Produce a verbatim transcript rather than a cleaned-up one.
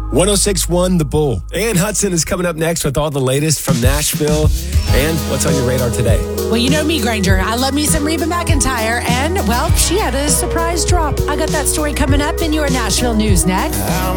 one oh six point one The Bull. Ann Hudson is coming up next with all the latest from Nashville. And what's on your radar today? Well, you know me, Granger. I love me some Reba McEntire. And, well, she had a surprise drop. I got that story coming up in your Nashville News next.